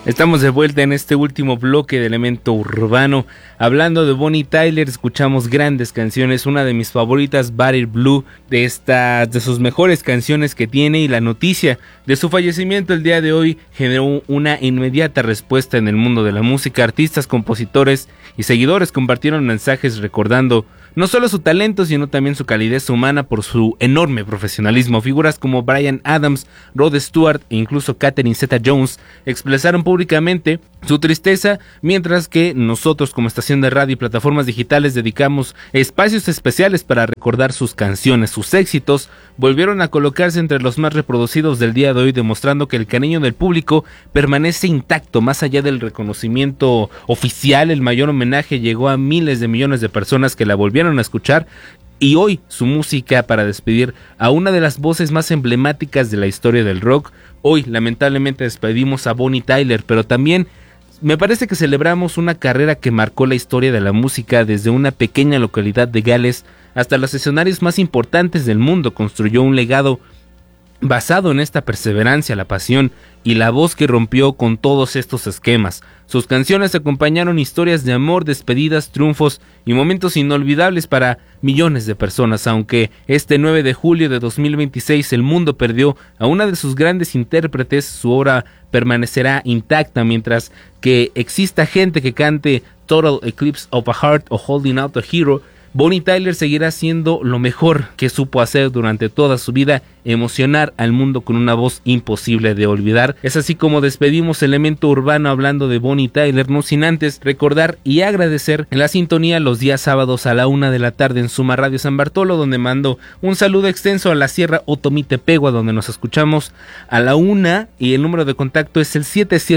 Estamos de vuelta en este último bloque de Elemento Urbano. Hablando de Bonnie Tyler, escuchamos grandes canciones. Una de mis favoritas, Battered Blue, de sus mejores canciones que tiene, y la noticia de su fallecimiento el día de hoy generó una inmediata respuesta en el mundo de la música. Artistas, compositores y seguidores compartieron mensajes recordando no solo su talento, sino también su calidez humana por su enorme profesionalismo. Figuras como Bryan Adams, Rod Stewart e incluso Catherine Zeta-Jones expresaron públicamente su tristeza, mientras que nosotros como estación de radio y plataformas digitales dedicamos espacios especiales para recordar sus canciones. Sus éxitos volvieron a colocarse entre los más reproducidos del día de hoy, demostrando que el cariño del público permanece intacto. Más allá del reconocimiento oficial, el mayor homenaje llegó a miles de millones de personas que la volvieron a escuchar, y hoy su música para despedir a una de las voces más emblemáticas de la historia del rock. Hoy lamentablemente despedimos a Bonnie Tyler, pero también me parece que celebramos una carrera que marcó la historia de la música desde una pequeña localidad de Gales hasta los escenarios más importantes del mundo. Construyó un legado basado en esta perseverancia, la pasión y la voz que rompió con todos estos esquemas. Sus canciones acompañaron historias de amor, despedidas, triunfos y momentos inolvidables para millones de personas. Aunque este 9 de julio de 2026 el mundo perdió a una de sus grandes intérpretes, su obra permanecerá intacta mientras que exista gente que cante Total Eclipse of a Heart o Holding Out a Hero. Bonnie Tyler seguirá siendo lo mejor que supo hacer durante toda su vida, emocionar al mundo con una voz imposible de olvidar. Es así como despedimos Elemento Urbano hablando de Bonnie Tyler, no sin antes recordar y agradecer en la sintonía los días sábados a la 1 de la tarde en Suma Radio San Bartolo, donde mando un saludo extenso a la Sierra Otomitepegua, donde nos escuchamos a la 1, y el número de contacto es el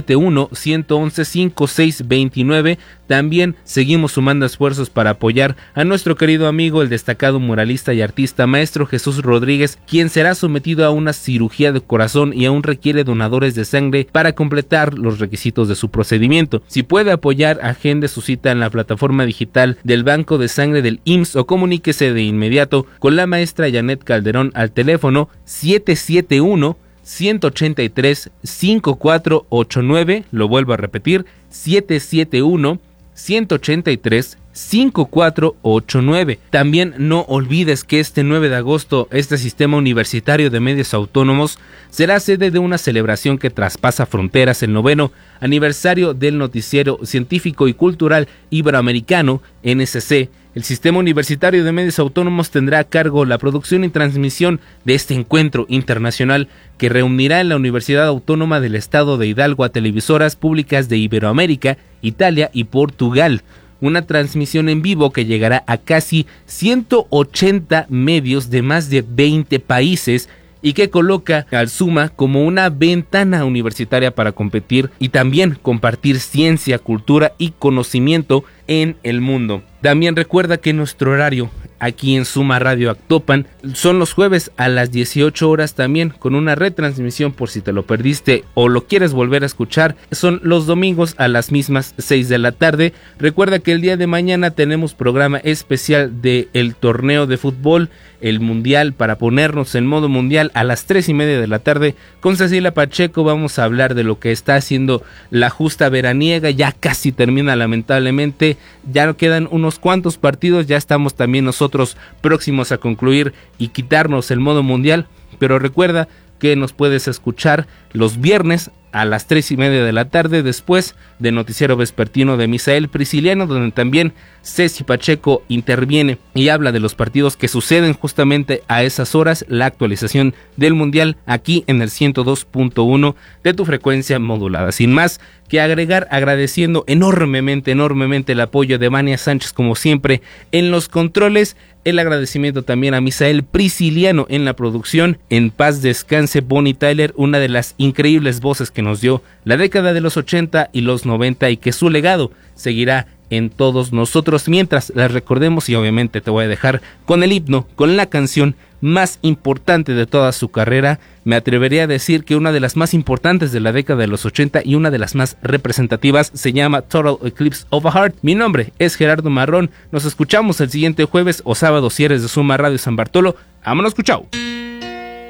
771-111-5629. También seguimos sumando esfuerzos para apoyar a nuestro querido amigo, el destacado muralista y artista maestro Jesús Rodríguez, quien será sometido a una cirugía de corazón y aún requiere donadores de sangre para completar los requisitos de su procedimiento. Si puede apoyar, agende su cita en la plataforma digital del Banco de Sangre del IMSS o comuníquese de inmediato con la maestra Janet Calderón al teléfono 771-183-5489. Lo vuelvo a repetir, 771-183-5489. También no olvides que este 9 de agosto este Sistema Universitario de Medios Autónomos será sede de una celebración que traspasa fronteras, el 9º aniversario del Noticiero Científico y Cultural Iberoamericano, NSC. El Sistema Universitario de Medios Autónomos tendrá a cargo la producción y transmisión de este encuentro internacional que reunirá en la Universidad Autónoma del Estado de Hidalgo a televisoras públicas de Iberoamérica, Italia y Portugal. Una transmisión en vivo que llegará a casi 180 medios de más de 20 países y que coloca al Suma como una ventana universitaria para competir y también compartir ciencia, cultura y conocimiento en el mundo. También recuerda que nuestro horario aquí en Suma Radio Actopan son los jueves a las 18 horas, también con una retransmisión por si te lo perdiste o lo quieres volver a escuchar, son los domingos a las mismas 6 de la tarde. Recuerda que el día de mañana tenemos programa especial del torneo de fútbol, el mundial, para ponernos en modo mundial a las 3:30 de la tarde con Cecilia Pacheco. Vamos a hablar de lo que está haciendo la justa veraniega, ya casi termina lamentablemente, ya quedan unos cuantos partidos, ya estamos también nosotros próximos a concluir y quitarnos el modo mundial, pero recuerda que nos puedes escuchar los viernes a las 3:30 de la tarde después de Noticiero Vespertino de Misael Prisciliano, donde también Ceci Pacheco interviene y habla de los partidos que suceden justamente a esas horas, la actualización del mundial aquí en el 102.1 de tu frecuencia modulada. Sin más que agregar, agradeciendo enormemente el apoyo de Vania Sánchez como siempre en los controles, el agradecimiento también a Misael Prisciliano en la producción. En paz descanse Bonnie Tyler, una de las increíbles voces que nos dio la década de los 80 y los 90 y que su legado seguirá en todos nosotros mientras las recordemos. Y obviamente te voy a dejar con el himno, con la canción más importante de toda su carrera. Me atrevería a decir que una de las más importantes de la década de los 80 y una de las más representativas. Se llama Total Eclipse of a Heart. Mi nombre es Gerardo Marrón. Nos escuchamos el siguiente jueves o sábado si eres de Suma Radio San Bartolo. ¡Vámonos, chao!